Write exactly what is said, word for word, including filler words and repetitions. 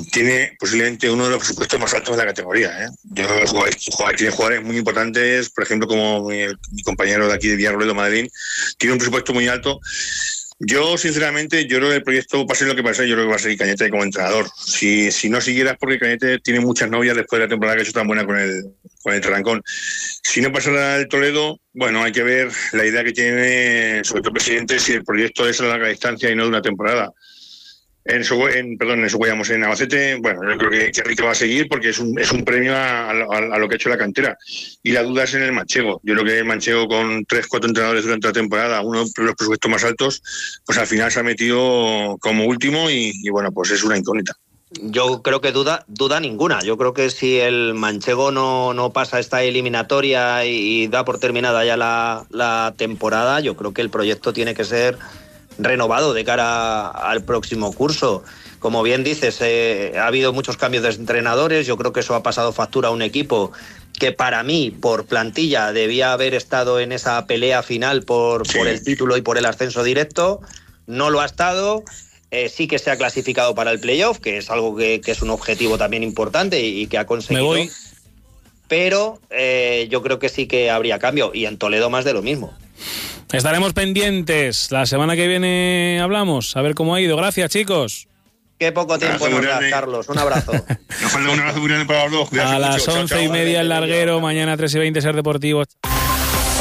tiene posiblemente uno de los presupuestos más altos de la categoría, ¿eh? Yo creo que jugadores, jugadores, tiene jugadores muy importantes, por ejemplo, como mi, mi compañero de aquí de Villarroledo, Madrid, tiene un presupuesto muy alto. Yo, sinceramente, yo creo que el proyecto, pase lo que pase, yo creo que va a seguir Cañete como entrenador. Si, si no siguieras, porque Cañete tiene muchas novias después de la temporada que ha hecho tan buena con el, con el Trancón. Si no pasara el Toledo, bueno, hay que ver la idea que tiene, sobre todo el presidente, si el proyecto es a larga distancia y no de una temporada. En, su, en perdón, en Soguayamos, en Albacete, bueno, yo creo que, que Enrique va a seguir porque es un, es un premio a, a, a lo que ha hecho la cantera. Y la duda es en el Manchego. Yo creo que el Manchego, con tres, cuatro entrenadores durante la temporada, uno de los presupuestos más altos, pues al final se ha metido como último y, y bueno, pues es una incógnita. Yo creo que duda duda ninguna. Yo creo que si el Manchego no, no pasa esta eliminatoria y, y da por terminada ya la, la temporada, yo creo que el proyecto tiene que ser renovado de cara al próximo curso. Como bien dices, eh, ha habido muchos cambios de entrenadores. Yo creo que eso ha pasado factura a un equipo que para mí, por plantilla, debía haber estado en esa pelea final por, sí. por el título y por el ascenso directo. No lo ha estado. Eh, sí que se ha clasificado para el playoff, que es algo que, que es un objetivo también importante y, y que ha conseguido. Me voy. Pero eh, yo creo que sí que habría cambio. Y en Toledo más de lo mismo. Estaremos pendientes. La semana que viene hablamos. A ver cómo ha ido. Gracias, chicos. Qué poco tiempo nos das, Carlos. Un abrazo. Nos falta un abrazo muy grande para los dos. A las once y media el Larguero. Mañana tres y veinte Ser Deportivo.